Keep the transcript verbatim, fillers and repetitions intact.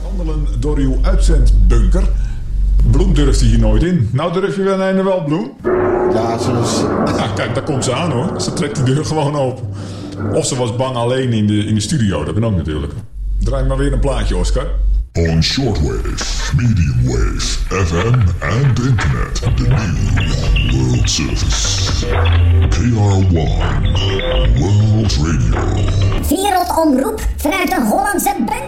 Wandelen door uw uitzendbunker. Bloem durft hier nooit in. Nou durf je wel een wel, Bloem? Ja, ze was... Ja, kijk, daar komt ze aan hoor. Ze trekt die deur gewoon open. Of ze was bang alleen in de, in de studio. Dat ben ook natuurlijk. Draai maar weer een plaatje, Oscar. On shortwave, medium wave, F M en internet. De nieuwe World Service. K R one World Radio. Wereldomroep vanuit de Hollandse bunker.